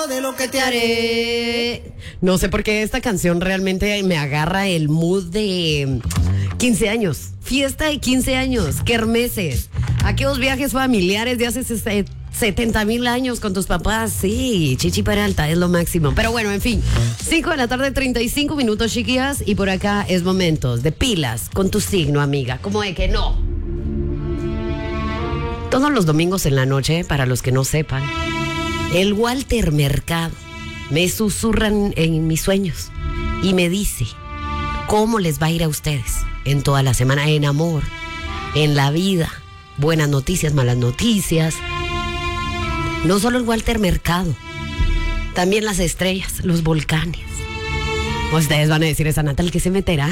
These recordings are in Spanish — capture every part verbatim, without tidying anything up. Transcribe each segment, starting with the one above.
De lo que te haré. No sé por qué esta canción realmente me agarra el mood de quince años. Fiesta de quince años, kermeses, aquellos viajes familiares de hace setenta mil años con tus papás. Sí, Chichi Peralta es lo máximo. Pero bueno, en fin, cinco de la tarde, treinta y cinco minutos, chiquillas. Y por acá es momentos de pilas con tu signo, amiga. ¿Cómo de que no? Todos los domingos en la noche, para los que no sepan, el Walter Mercado me susurran en mis sueños y me dice cómo les va a ir a ustedes en toda la semana, en amor, en la vida, buenas noticias, malas noticias. No solo el Walter Mercado, también las estrellas, los volcanes. Ustedes van a decir, esa Natal que se meterá.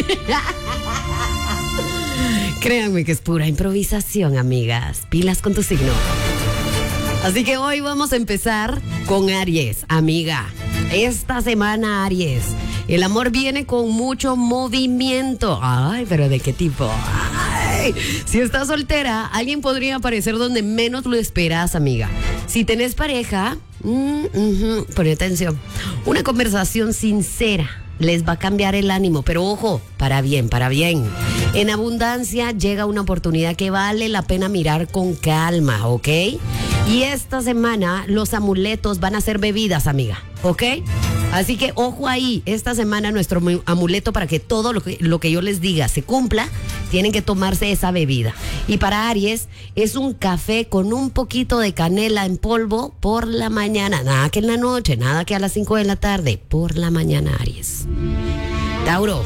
Créanme que es pura improvisación, amigas. Pilas con tu signo. Así que hoy vamos a empezar con Aries, amiga. Esta semana, Aries, el amor viene con mucho movimiento. Ay, pero ¿de qué tipo? Ay, si estás soltera, alguien podría aparecer donde menos lo esperas, amiga. Si tenés pareja, mm, uh-huh, pon atención. Una conversación sincera les va a cambiar el ánimo, pero ojo, para bien, para bien. En abundancia llega una oportunidad que vale la pena mirar con calma, ¿ok? Y esta semana los amuletos van a ser bebidas, amiga, ¿ok? Así que ojo ahí, esta semana nuestro amuleto para que todo lo que, lo que yo les diga se cumpla, tienen que tomarse esa bebida. Y para Aries es un café con un poquito de canela en polvo por la mañana. Nada que en la noche, nada que a las cinco de la tarde, por la mañana, Aries. Tauro.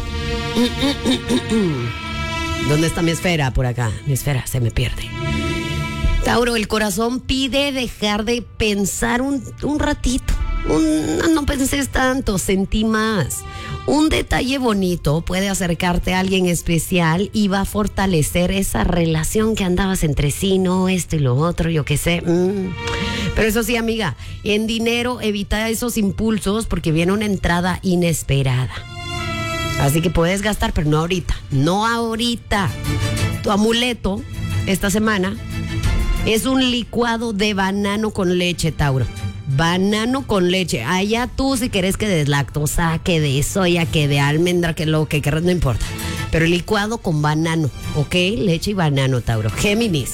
¿Dónde está mi esfera? Por acá. Mi esfera se me pierde. Tauro, el corazón pide dejar de pensar un, un ratito. Un, no penses tanto, sentí más. Un detalle bonito puede acercarte a alguien especial y va a fortalecer esa relación que andabas entre sí, no, esto y lo otro, yo qué sé. Mm. Pero eso sí, amiga, en dinero evita esos impulsos porque viene una entrada inesperada. Así que puedes gastar, pero no ahorita, no ahorita. Tu amuleto esta semana es un licuado de banano con leche, Tauro. Banano con leche. Allá tú si querés que de lactosa, que de soya, que de almendra, que lo que querrás, no importa. Pero el licuado con banano, ¿ok? Leche y banano, Tauro. Géminis.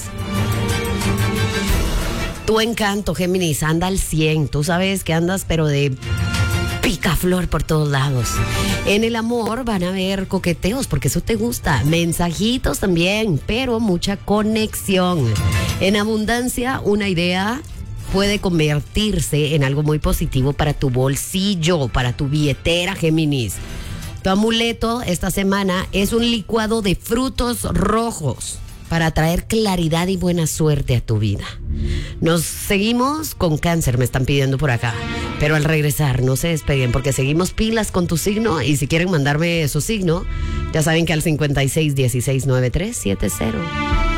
Tu encanto, Géminis, anda al cien. Tú sabes que andas, pero de picaflor por todos lados. En el amor van a haber coqueteos, porque eso te gusta. Mensajitos también, pero mucha conexión. En abundancia, una idea puede convertirse en algo muy positivo para tu bolsillo, para tu billetera, Géminis. Tu amuleto esta semana es un licuado de frutos rojos para traer claridad y buena suerte a tu vida. Nos seguimos con Cáncer, me están pidiendo por acá. Pero al regresar, no se despeguen porque seguimos pilas con tu signo. Y si quieren mandarme su signo, ya saben que al cincuenta y seis dieciséis noventa y tres setenta.